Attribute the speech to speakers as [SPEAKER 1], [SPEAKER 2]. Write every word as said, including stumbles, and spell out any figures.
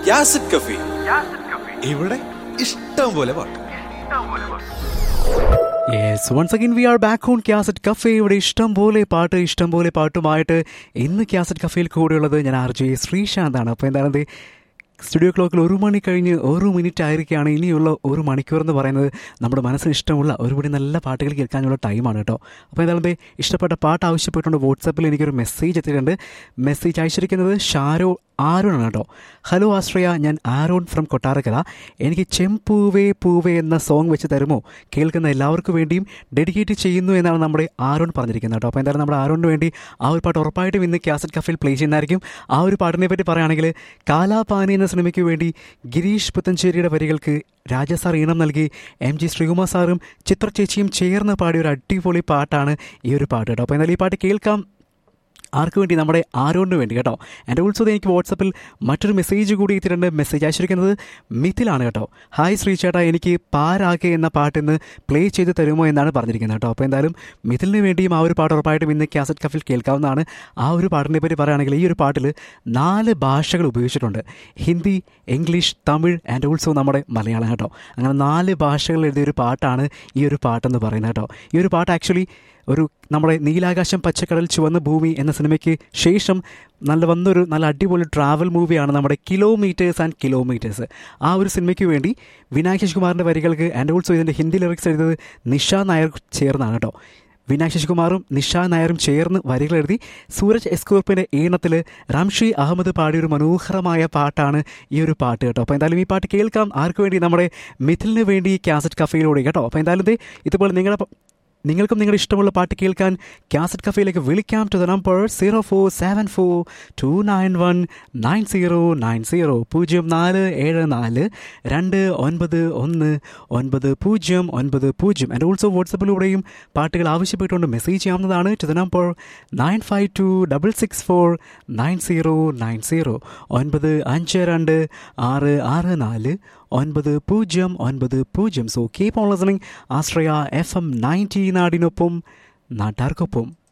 [SPEAKER 1] യാസിഡ് കഫി. ഇവിടെ ഇഷ്ടം പോലെ പാട്ട്.
[SPEAKER 2] Yes, once again V are back on cassette cafe. ഇവിടെ ഇഷ്ടം പോലെ പാട്ട് ഇഷ്ടം പോലെ പാട്ടുമായിട്ട് ഇന്ന് ക്യാസറ്റ് കഫേയിൽ കൂടെയുള്ളത് ഞാൻ ആർ ജെ ശ്രീശാന്താണ്. അപ്പോൾ എന്താണ് സ്റ്റുഡിയോ ക്ലോക്കിൽ ഒരു മണി കഴിഞ്ഞ് ഒരു മിനിറ്റ് ആയിരിക്കുകയാണ്. ഇനിയുള്ള ഒരു മണിക്കൂർ എന്ന് പറയുന്നത് നമ്മുടെ മനസ്സിന് ഇഷ്ടമുള്ള ഒരുപടി നല്ല പാട്ടുകൾ കേൾക്കാനുള്ള ടൈമാണ് കേട്ടോ. അപ്പോൾ എന്താണ് ഇഷ്ടപ്പെട്ട പാട്ട് ആവശ്യപ്പെട്ടുകൊണ്ട് വാട്സാപ്പിൽ എനിക്കൊരു മെസ്സേജ് എത്തിയിട്ടുണ്ട്. മെസ്സേജ് അയച്ചിരിക്കുന്നത് ഷാരോ ആരോണാണ് കേട്ടോ. ഹലോ ആശ്രയ, ഞാൻ ആരോൺ ഫ്രം കൊട്ടാരക്കര. എനിക്ക് ചെമ്പൂവേ പൂവേ എന്ന സോങ് വെച്ച് തരുമോ? കേൾക്കുന്ന എല്ലാവർക്കും വേണ്ടിയും ഡെഡിക്കേറ്റ് ചെയ്യുന്നു എന്നാണ് നമ്മുടെ ആരോൺ പറഞ്ഞിരിക്കുന്നത് കേട്ടോ. അപ്പോൾ എന്തായാലും നമ്മുടെ ആരോണിന് വേണ്ടി ആ ഒരു പാട്ട് ഉറപ്പായിട്ടും ഇന്ന് ക്യാസറ്റ് കഫേയിൽ പ്ലേ ചെയ്യുന്നതായിരിക്കും. ആ ഒരു പാട്ടിനെ പറ്റി പറയുകയാണെങ്കിൽ കാലാപാനി എന്ന സിനിമയ്ക്ക് വേണ്ടി ഗിരീഷ് പുത്തഞ്ചേരിയുടെ വരികൾക്ക് രാജസാർ ഈണം നൽകി എം ജി ശ്രീകുമാർ സാറും ചിത്ര ചേച്ചിയും ചേർന്ന് പാടിയ ഒരു അടിപൊളി പാട്ടാണ് ഈ ഒരു പാട്ട് കേട്ടോ. അപ്പോൾ എന്തായാലും ഈ പാട്ട് കേൾക്കാം. ആർക്ക് വേണ്ടി? നമ്മുടെ ആരോണിന് വേണ്ടി കേട്ടോ. എൻ്റെ ഓൾസോ എനിക്ക് വാട്സപ്പിൽ മറ്റൊരു മെസ്സേജ് കൂടി എത്തിയിട്ടുണ്ട്. മെസ്സേജ് അയച്ചിരിക്കുന്നത് മിഥിലാണ് കേട്ടോ. ഹായ് ശ്രീ ചേട്ടാ, എനിക്ക് പാരാകെ എന്ന പാട്ടിന്ന് പ്ലേ ചെയ്ത് തരുമോ എന്നാണ് പറഞ്ഞിരിക്കുന്നത് കേട്ടോ. അപ്പോൾ എന്തായാലും മിഥിലിന് വേണ്ടിയും ആ ഒരു പാട്ട് ഉറപ്പായിട്ടും ഇന്ന് ക്യാസറ്റ് കഫിൽ കേൾക്കാവുന്നതാണ്. ആ ഒരു പാട്ടിനെ പറ്റി പറയുകയാണെങ്കിൽ ഈ ഒരു പാട്ടിൽ നാല് ഭാഷകൾ ഉപയോഗിച്ചിട്ടുണ്ട്. Hindi, English, Tamil and also നമ്മുടെ മലയാളം കേട്ടോ. അങ്ങനെ നാല് ഭാഷകൾ എഴുതിയൊരു പാട്ടാണ് ഈ ഒരു പാട്ടെന്ന് പറയുന്നത് കേട്ടോ. ഈ ഒരു പാട്ട് ആക്ച്വലി ഒരു നമ്മുടെ നീലാകാശം പച്ചക്കടൽ ചുവന്ന ഭൂമി എന്ന സിനിമയ്ക്ക് ശേഷം നല്ല വന്നൊരു നല്ല അടിപൊളി ട്രാവൽ മൂവിയാണ് നമ്മുടെ കിലോമീറ്റേഴ്സ് ആൻഡ് കിലോമീറ്റേഴ്സ്. ആ ഒരു സിനിമയ്ക്ക് വേണ്ടി വിനായക് ശശികുമാറിൻ്റെ വരികൾക്ക് ആൻഡ് ഓൾസോ ഇതിൻ്റെ ഹിന്ദി ലിറിക്സ് എഴുതിയത് നിഷ നായർ ചേർന്നാണ് കേട്ടോ. വിനായക് ശശികുമാറും നിഷ നായരും ചേർന്ന് വരികൾ എഴുതി സൂരജ് എസ്കോർപ്പിൻ്റെ ഈണത്തിൽ റംഷി അഹമ്മദ് പാടിയൊരു മനോഹരമായ പാട്ടാണ് ഈ ഒരു പാട്ട് കേട്ടോ. അപ്പോൾ എന്തായാലും ഈ പാട്ട് കേൾക്കാം. ആർക്ക് വേണ്ടി? നമ്മുടെ മിഥിലിന് വേണ്ടി ക്യാസറ്റ് കഫേയിലൂടെ കേട്ടോ. അപ്പോൾ എന്തായാലും ഇത് ഇതുപോലെ നിങ്ങളുടെ നിങ്ങൾക്കും നിങ്ങളുടെ ഇഷ്ടമുള്ള പാട്ട് കേൾക്കാൻ ക്യാസറ്റ് കഫേയിലേക്ക് വിളിക്കാം. To the number zero four seven four to nine one nine zero nine zero പൂജ്യം നാല് ഏഴ് നാല് രണ്ട് ഒൻപത് ഒന്ന് ഒൻപത് പൂജ്യം ഒൻപത് പൂജ്യം. ആൻഡ് ഓൾസോ വാട്സപ്പിലൂടെയും പാട്ടുകൾ ആവശ്യപ്പെട്ടുകൊണ്ട് മെസ്സേജ് ചെയ്യാവുന്നതാണ്. To the number nine five to double six four nine zero nine zero ഒൻപത് അഞ്ച് രണ്ട് ആറ് ആറ് നാല് ഒൻപത് പൂജ്യം ഒൻപത് പൂജ്യം. So keep on listening Ashraya F M ninety, നാടിനൊപ്പം നാട്ടാർക്കൊപ്പം.